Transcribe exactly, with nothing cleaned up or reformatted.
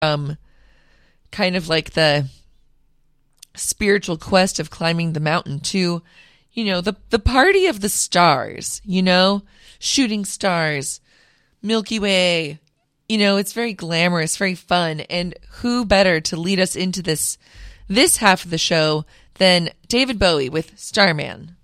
um, kind of like the spiritual quest of climbing the mountain to, you know, the, the party of the stars, you know, shooting stars, Milky Way. You know, it's very glamorous, very fun. And who better to lead us into this, this half of the show than David Bowie with Starman.